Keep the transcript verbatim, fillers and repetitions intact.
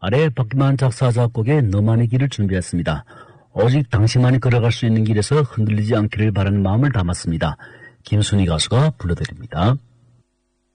아래 박기만 작사 작곡의 너만의 길을 준비했습니다. 오직 당신만이 걸어갈 수 있는 길에서 흔들리지 않기를 바라는 마음을 담았습니다. 김순희 가수가 불러드립니다.